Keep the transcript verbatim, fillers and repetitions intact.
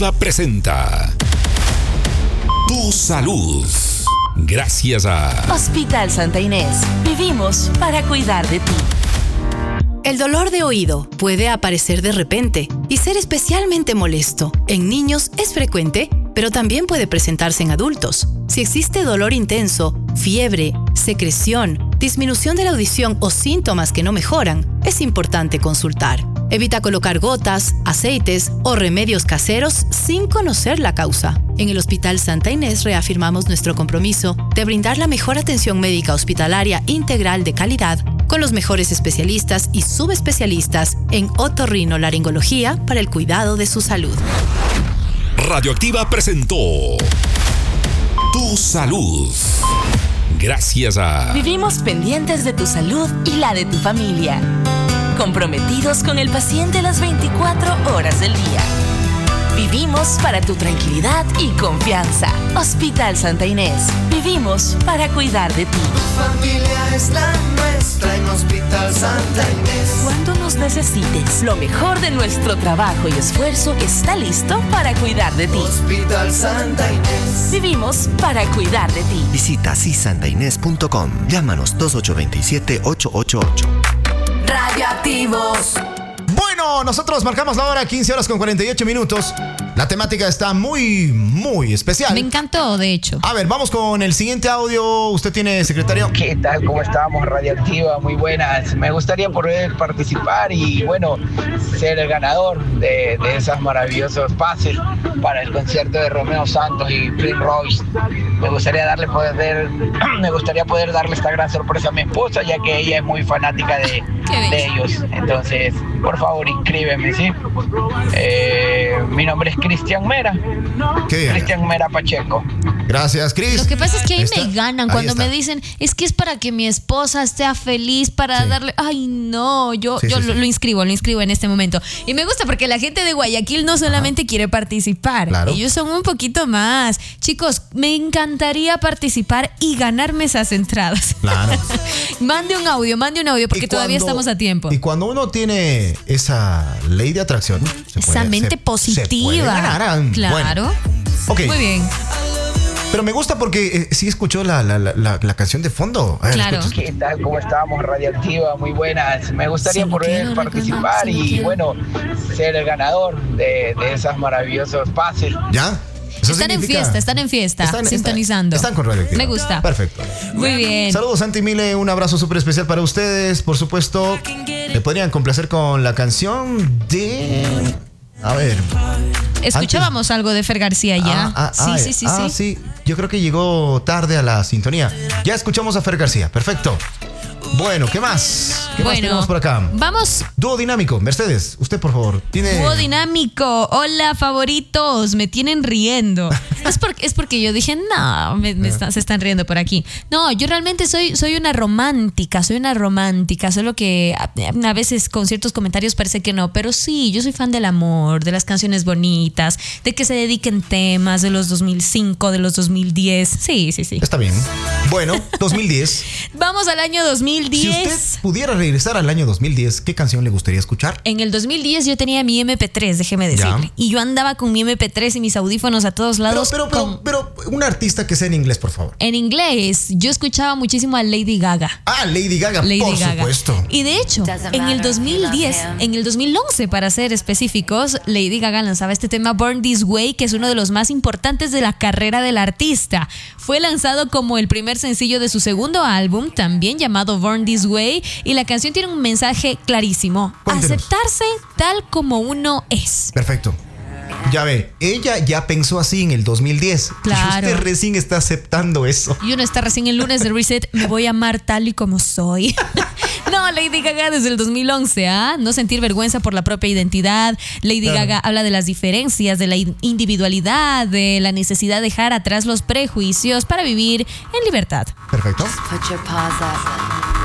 Presenta Tu Salud. Gracias a Hospital Santa Inés. Vivimos para cuidar de ti. El dolor de oído puede aparecer de repente y ser especialmente molesto. En niños es frecuente, pero también puede presentarse en adultos. Si existe dolor intenso, fiebre, secreción, disminución de la audición o síntomas que no mejoran, es importante consultar. Evita colocar gotas, aceites o remedios caseros sin conocer la causa. En el Hospital Santa Inés reafirmamos nuestro compromiso de brindar la mejor atención médica hospitalaria integral de calidad con los mejores especialistas y subespecialistas en otorrinolaringología para el cuidado de su salud. Radioactiva presentó Tu Salud. Gracias a Vivimos pendientes de tu salud y la de tu familia. Comprometidos con el paciente las veinticuatro horas del día. Vivimos para tu tranquilidad y confianza. Hospital Santa Inés. Vivimos para cuidar de ti. Tu familia es la nuestra en Hospital Santa Inés. Cuando nos necesites, lo mejor de nuestro trabajo y esfuerzo está listo para cuidar de ti. Hospital Santa Inés. Vivimos para cuidar de ti. Visita si santa inés punto com. Llámanos dos ocho dos siete, ocho ocho ocho. Radioactivos. Bueno, nosotros marcamos la hora, quince horas con cuarenta y ocho minutos. La temática está muy, muy especial. Me encantó, de hecho. A ver, vamos con el siguiente audio. ¿Usted tiene, secretario? ¿Qué tal? ¿Cómo estamos? Radioactiva, muy buenas. Me gustaría poder participar y, bueno, ser el ganador de, de esos maravillosos pases para el concierto de Romeo Santos y Prince Royce. Me gustaría darle poder, me gustaría poder darle esta gran sorpresa a mi esposa, ya que ella es muy fanática de, de ellos. Entonces, por favor, inscríbeme, ¿sí? Eh, mi nombre es Cristian Mera. Cristian Mera Pacheco. Gracias, Cris. Lo que pasa es que ahí está, me ganan cuando me dicen, es que es para que mi esposa esté feliz, para sí. darle... Ay, no, yo, sí, yo sí, lo, sí. lo inscribo, lo inscribo en este momento. Y me gusta porque la gente de Guayaquil no solamente Ajá. quiere participar, claro. ellos son un poquito más. Chicos, me encantaría participar y ganarme esas entradas. Claro. Mande un audio, mande un audio porque cuando, todavía estamos a tiempo. Y cuando uno tiene esa ley de atracción, se esa puede, mente se, positiva. Se puede ganar. Claro. Bueno. Okay. Muy bien. Pero me gusta porque eh, sí escuchó la, la, la, la canción de fondo. Ver, claro. Escucha, ¿qué tal? ¿Cómo estamos? Radioactiva, muy buenas. Me gustaría poder participar y, bueno, ser el ganador de, de esos maravillosos pases. ¿Ya? Están significa... en fiesta, están en fiesta, están, sintonizando. Están, están con Radioactiva. Me gusta. Perfecto. Muy bien. Saludos, Santi Mile, un abrazo súper especial para ustedes. Por supuesto, me podrían complacer con la canción de... A ver. Escuchábamos Antes... algo de Fer García ya. Ah, ah, sí, ah, sí, sí, ah, sí. sí. Yo creo que llegó tarde a la sintonía. Ya escuchamos a Fer García. Perfecto. Bueno, ¿qué más? ¿Qué bueno, más tenemos por acá? Vamos. Dúo dinámico. Mercedes, usted por favor. ¿Tiene... Dúo dinámico. Hola, favoritos. Me tienen riendo. es, porque, es porque yo dije, no, me, me está, se están riendo por aquí. No, yo realmente soy, soy una romántica. Soy una romántica. Solo que a, a veces con ciertos comentarios parece que no. Pero sí, yo soy fan del amor, de las canciones bonitas, de que se dediquen temas de los dos mil cinco, de los dos mil diez. Sí, sí, sí. Está bien. Bueno, dos mil diez. Vamos al año dos mil diez. Si usted pudiera regresar al año dos mil diez, ¿qué canción le gustaría escuchar? En el dos mil diez yo tenía mi eme pe tres, déjeme decirle. Ya. Y yo andaba con mi eme pe tres y mis audífonos a todos lados. Pero, pero, con... pero, pero un artista que sea en inglés, por favor. En inglés, yo escuchaba muchísimo a Lady Gaga. Ah, Lady Gaga, Lady por Gaga. supuesto. Y de hecho, en el dos mil diez, en el dos mil once, para ser específicos, Lady Gaga lanzaba este tema Born This Way, que es uno de los más importantes de la carrera del artista. Fue lanzado como el primer sencillo de su segundo álbum, también llamado Born This Way, y la canción tiene un mensaje clarísimo. Cuéntenos. Aceptarse tal como uno es. Perfecto. Ya ve, ella ya pensó así en el dos mil diez. Claro. Y usted recién está aceptando eso. Y uno está recién el lunes de Reset. Me voy a amar tal y como soy. No, Lady Gaga desde el dos mil once, ¿ah? ¿eh? No sentir vergüenza por la propia identidad. Lady claro. Gaga habla de las diferencias, de la individualidad, de la necesidad de dejar atrás los prejuicios para vivir en libertad. Perfecto.